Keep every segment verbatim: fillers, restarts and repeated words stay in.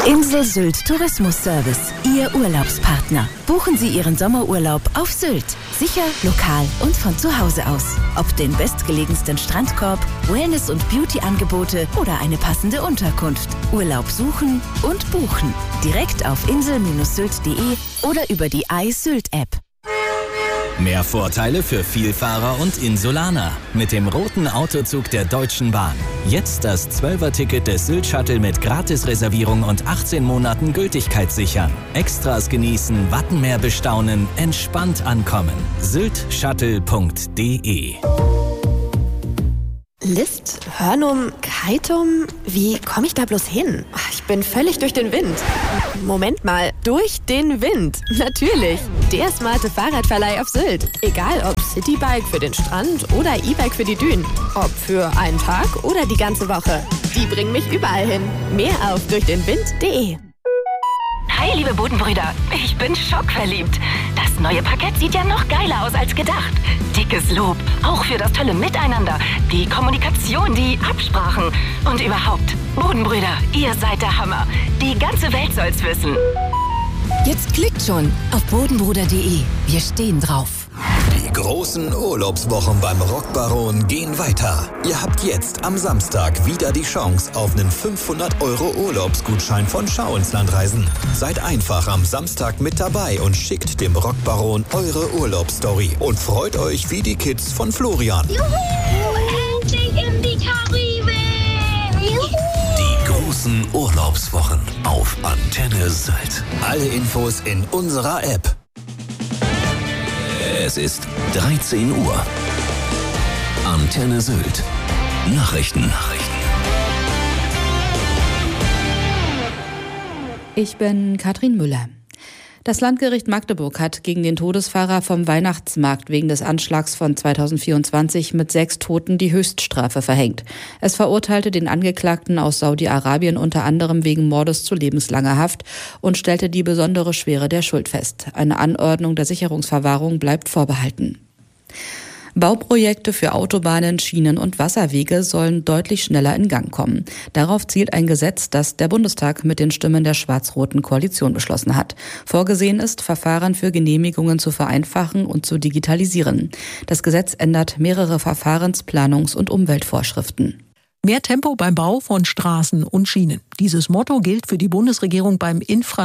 Insel Sylt Tourismus Service, Ihr Urlaubspartner. Buchen Sie Ihren Sommerurlaub auf Sylt. Sicher, lokal und von zu Hause aus. Ob den bestgelegensten Strandkorb, Wellness- und Beauty-Angebote oder eine passende Unterkunft. Urlaub suchen und buchen. Direkt auf insel Bindestrich sylt punkt de oder über die iSylt-App. Mehr Vorteile für Vielfahrer und Insulaner. Mit dem roten Autozug der Deutschen Bahn. Jetzt das zwölfer-Ticket des Sylt-Shuttle mit Gratisreservierung und achtzehn Monaten Gültigkeit sichern. Extras genießen, Wattenmeer bestaunen, entspannt ankommen. sylt shuttle punkt de. List, Hörnum, Keitum, wie komme ich da bloß hin? Ich bin völlig durch den Wind. Moment mal, durch den Wind. Natürlich, der smarte Fahrradverleih auf Sylt. Egal ob Citybike für den Strand oder E-Bike für die Dünen. Ob für einen Tag oder die ganze Woche. Die bringen mich überall hin. Mehr auf durch den wind punkt de. Hi, liebe Bodenbrüder. Ich bin schockverliebt. Das neue Parkett sieht ja noch geiler aus als gedacht. Dickes Lob, auch für das tolle Miteinander, die Kommunikation, die Absprachen und überhaupt. Bodenbrüder, ihr seid der Hammer. Die ganze Welt soll's wissen. Jetzt klickt schon auf bodenbruder punkt de. Wir stehen drauf. Die großen Urlaubswochen beim Rockbaron gehen weiter. Ihr habt jetzt am Samstag wieder die Chance auf einen fünfhundert Euro Urlaubsgutschein von Schau ins Land Reisen. Seid einfach am Samstag mit dabei und schickt dem Rockbaron eure Urlaubsstory und freut euch wie die Kids von Florian. Juhu, endlich in die Karibik! Juhu. Die großen Urlaubswochen auf Antenne Sylt. Alle Infos in unserer App. Es ist dreizehn Uhr. Antenne Sylt. Nachrichten. Nachrichten. Ich bin Katrin Müller. Das Landgericht Magdeburg hat gegen den Todesfahrer vom Weihnachtsmarkt wegen des Anschlags von zweitausendvierundzwanzig mit sechs Toten die Höchststrafe verhängt. Es verurteilte den Angeklagten aus Saudi-Arabien unter anderem wegen Mordes zu lebenslanger Haft und stellte die besondere Schwere der Schuld fest. Eine Anordnung der Sicherungsverwahrung bleibt vorbehalten. Bauprojekte für Autobahnen, Schienen und Wasserwege sollen deutlich schneller in Gang kommen. Darauf zielt ein Gesetz, das der Bundestag mit den Stimmen der schwarz-roten Koalition beschlossen hat. Vorgesehen ist, Verfahren für Genehmigungen zu vereinfachen und zu digitalisieren. Das Gesetz ändert mehrere Verfahrens-, Planungs- und Umweltvorschriften. Mehr Tempo beim Bau von Straßen und Schienen. Dieses Motto gilt für die Bundesregierung beim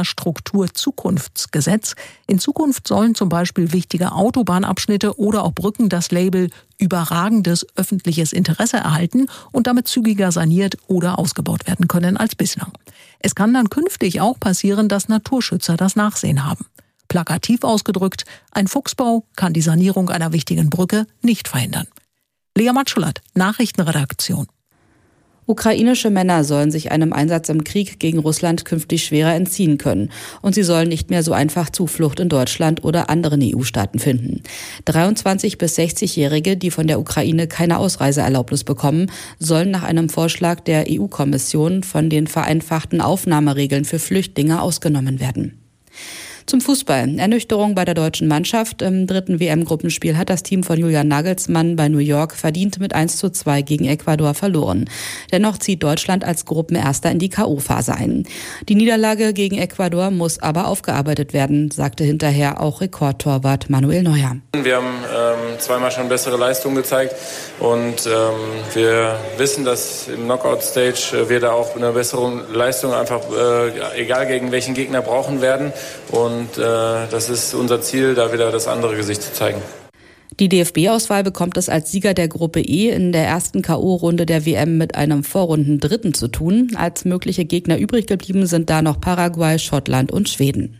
Infrastrukturzukunftsgesetz. In Zukunft sollen zum Beispiel wichtige Autobahnabschnitte oder auch Brücken das Label überragendes öffentliches Interesse erhalten und damit zügiger saniert oder ausgebaut werden können als bislang. Es kann dann künftig auch passieren, dass Naturschützer das Nachsehen haben. Plakativ ausgedrückt, ein Fuchsbau kann die Sanierung einer wichtigen Brücke nicht verhindern. Lea Matschulat, Nachrichtenredaktion. Ukrainische Männer sollen sich einem Einsatz im Krieg gegen Russland künftig schwerer entziehen können. Und sie sollen nicht mehr so einfach Zuflucht in Deutschland oder anderen E U-Staaten finden. dreiundzwanzig- bis sechzigjährige, die von der Ukraine keine Ausreiseerlaubnis bekommen, sollen nach einem Vorschlag der E U-Kommission von den vereinfachten Aufnahmeregeln für Flüchtlinge ausgenommen werden. Zum Fußball. Ernüchterung bei der deutschen Mannschaft. Im dritten W M-Gruppenspiel hat das Team von Julian Nagelsmann bei New York verdient mit eins zu zwei gegen Ecuador verloren. Dennoch zieht Deutschland als Gruppenerster in die K O-Phase ein. Die Niederlage gegen Ecuador muss aber aufgearbeitet werden, sagte hinterher auch Rekordtorwart Manuel Neuer. Wir haben ähm, zweimal schon bessere Leistungen gezeigt und ähm, wir wissen, dass im Knockout-Stage wir da auch eine bessere Leistung einfach, äh, egal gegen welchen Gegner, brauchen werden. Und Und äh, das ist unser Ziel, da wieder das andere Gesicht zu zeigen. Die D F B-Auswahl bekommt es als Sieger der Gruppe E in der ersten K O-Runde der W M mit einem Vorrundendritten zu tun. Als mögliche Gegner übrig geblieben sind da noch Paraguay, Schottland und Schweden.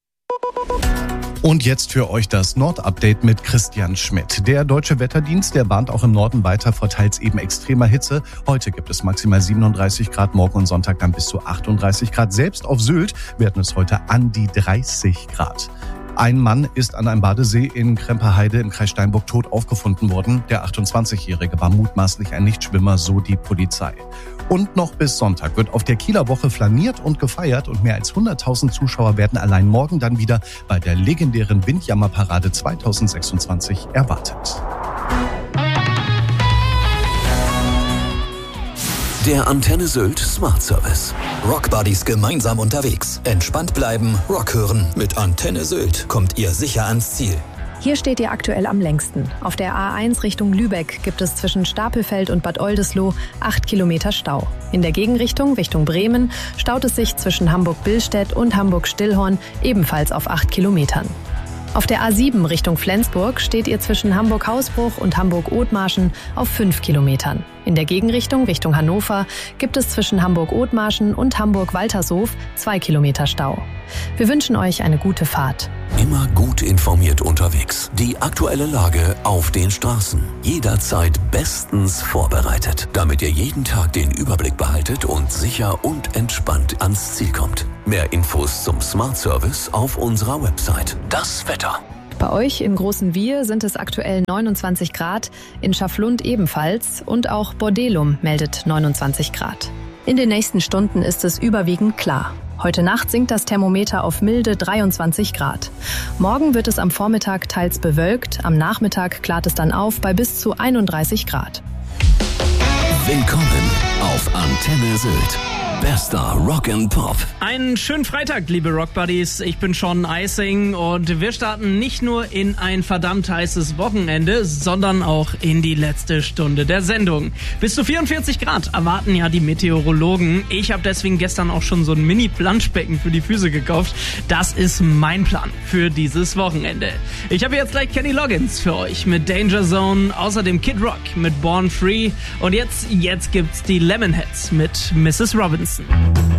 Und jetzt für euch das Nord-Update mit Christian Schmidt. Der Deutsche Wetterdienst, der warnt auch im Norden weiter vor teils eben extremer Hitze. Heute gibt es maximal siebenunddreißig Grad, morgen und Sonntag dann bis zu achtunddreißig Grad. Selbst auf Sylt werden es heute an die dreißig Grad. Ein Mann ist an einem Badesee in Kremperheide im Kreis Steinburg tot aufgefunden worden. Der achtundzwanzigjährige war mutmaßlich ein Nichtschwimmer, so die Polizei. Und noch bis Sonntag wird auf der Kieler Woche flaniert und gefeiert und mehr als hunderttausend Zuschauer werden allein morgen dann wieder bei der legendären Windjammerparade zweitausendsechsundzwanzig erwartet. Der Antenne Sylt Smart Service. Rock Buddies gemeinsam unterwegs. Entspannt bleiben, Rock hören. Mit Antenne Sylt kommt ihr sicher ans Ziel. Hier steht ihr aktuell am längsten. Auf der A eins Richtung Lübeck gibt es zwischen Stapelfeld und Bad Oldesloe acht Kilometer Stau. In der Gegenrichtung Richtung Bremen staut es sich zwischen Hamburg-Billstedt und Hamburg-Stillhorn ebenfalls auf acht Kilometern. Auf der A sieben Richtung Flensburg steht ihr zwischen Hamburg-Hausbruch und Hamburg-Othmarschen auf fünf Kilometern. In der Gegenrichtung Richtung Hannover gibt es zwischen Hamburg-Othmarschen und Hamburg-Waltershof zwei Kilometer Stau. Wir wünschen euch eine gute Fahrt. Immer gut informiert unterwegs. Die aktuelle Lage auf den Straßen. Jederzeit bestens vorbereitet, damit ihr jeden Tag den Überblick behaltet und sicher und entspannt ans Ziel kommt. Mehr Infos zum Smart Service auf unserer Website. Das Wetter. Bei euch in Großen Wier sind es aktuell neunundzwanzig Grad, in Schafflund ebenfalls und auch Bordelum meldet neunundzwanzig Grad. In den nächsten Stunden ist es überwiegend klar. Heute Nacht sinkt das Thermometer auf milde dreiundzwanzig Grad. Morgen wird es am Vormittag teils bewölkt, am Nachmittag klart es dann auf bei bis zu einunddreißig Grad. Willkommen auf Antenne Sylt. Bester Rock and Pop. Einen schönen Freitag, liebe Rockbuddies. Ich bin Sean Eising und wir starten nicht nur in ein verdammt heißes Wochenende, sondern auch in die letzte Stunde der Sendung. Bis zu vierundvierzig Grad erwarten ja die Meteorologen. Ich habe deswegen gestern auch schon so ein Mini-Planschbecken für die Füße gekauft. Das ist mein Plan für dieses Wochenende. Ich habe jetzt gleich Kenny Loggins für euch mit Danger Zone, außerdem Kid Rock mit Born Free und jetzt, jetzt gibt's die Lemonheads mit Missus Robinson.